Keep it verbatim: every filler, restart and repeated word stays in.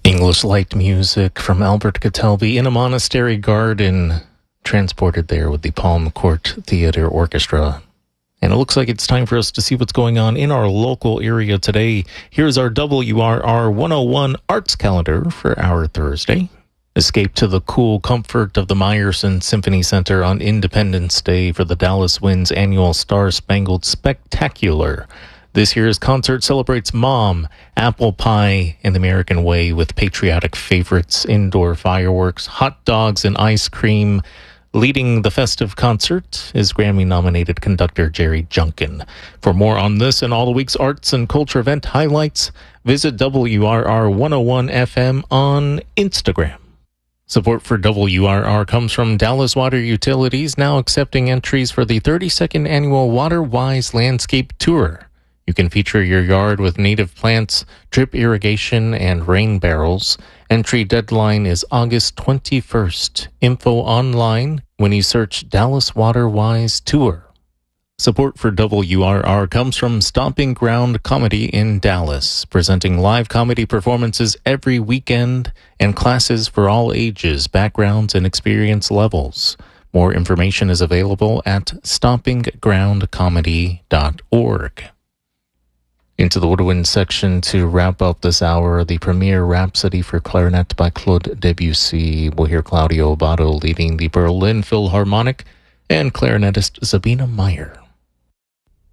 English light music from Albert Catalbi in a monastery garden, transported there with the Palm Court Theatre Orchestra. And it looks like it's time for us to see what's going on in our local area today. Here's our W R R one oh one Arts Calendar for our Thursday. Escape to the cool comfort of the Meyerson Symphony Center on Independence Day for the Dallas Winds annual Star Spangled Spectacular. This year's concert celebrates Mom, apple pie, and the American way with patriotic favorites, indoor fireworks, hot dogs, and ice cream. Leading the festive concert is Grammy-nominated conductor Jerry Junkin. For more on this and all the week's arts and culture event highlights, visit W R R one oh one F M on Instagram. Support for W R R comes from Dallas Water Utilities, now accepting entries for the thirty-second annual WaterWise Landscape Tour. You can feature your yard with native plants, drip irrigation, and rain barrels. Entry deadline is August twenty-first. Info online when you search Dallas WaterWise Tour. Support for W R R comes from Stomping Ground Comedy in Dallas, presenting live comedy performances every weekend and classes for all ages, backgrounds, and experience levels. More information is available at stomping ground comedy dot org. Into the woodwind section to wrap up this hour, the premiere Rhapsody for Clarinet by Claude Debussy. We'll hear Claudio Abbado leading the Berlin Philharmonic and clarinetist Sabina Meyer.